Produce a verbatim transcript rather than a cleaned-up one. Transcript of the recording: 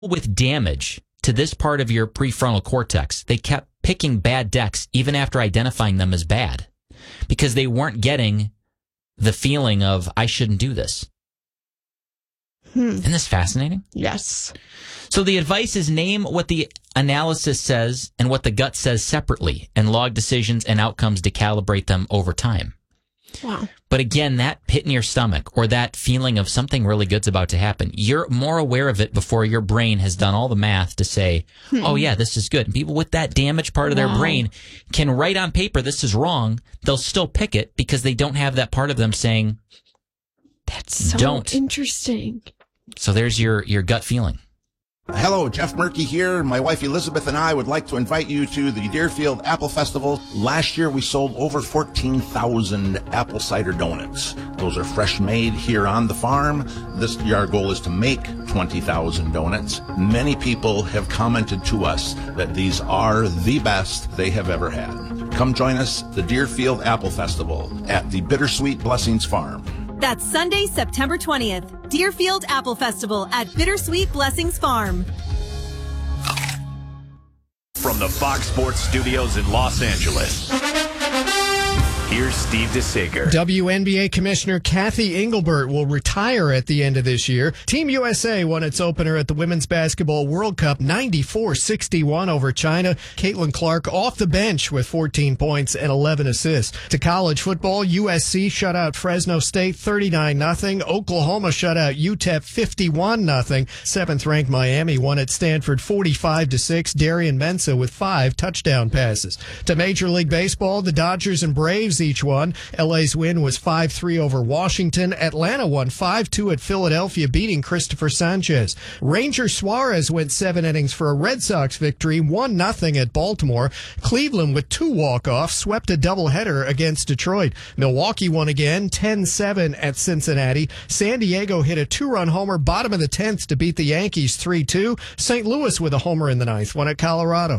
with damage to this part of your prefrontal cortex. They kept picking bad decks even after identifying them as bad because they weren't getting the feeling of, I shouldn't do this. Hmm. Isn't this fascinating? Yes. So the advice is name what the analysis says and what the gut says separately, and log decisions and outcomes to calibrate them over time. Wow. But again, that pit in your stomach or that feeling of something really good's about to happen, you're more aware of it before your brain has done all the math to say, hmm. oh, yeah, this is good. And people with that damaged part of wow. their brain can write on paper, this is wrong. They'll still pick it because they don't have that part of them saying, that's so don't. Interesting. So there's your, your gut feeling. Hello, Jeff Murky here. My wife Elizabeth and I would like to invite you to the Deerfield Apple Festival. Last year we sold over fourteen thousand apple cider donuts. Those are fresh made here on the farm. This year our goal is to make twenty thousand donuts. Many people have commented to us that these are the best they have ever had. Come join us, the Deerfield Apple Festival at the Bittersweet Blessings Farm. That's Sunday, September twentieth. Deerfield Apple Festival at Bittersweet Blessings Farm. From the Fox Sports Studios in Los Angeles, here's Steve DeSager. W N B A Commissioner Kathy Engelbert will retire at the end of this year. Team U S A won its opener at the Women's Basketball World Cup ninety-four sixty-one over China. Caitlin Clark off the bench with fourteen points and eleven assists. To college football, U S C shut out Fresno State thirty-nine nothing. Oklahoma shut out U T E P fifty-one nothing. Seventh-ranked Miami won at Stanford forty-five to six. Darian Mensah with five touchdown passes. To Major League Baseball, the Dodgers and Braves each won. L A's win was five three over Washington. Atlanta won five two at Philadelphia, beating Christopher Sanchez. Ranger Suarez went seven innings for a Red Sox victory, one nothing at Baltimore. Cleveland, with two walk-offs, swept a doubleheader against Detroit. Milwaukee won again, ten seven at Cincinnati. San Diego hit a two-run homer bottom of the tenth to beat the Yankees three two. Saint Louis with a homer in the ninth, won at Colorado.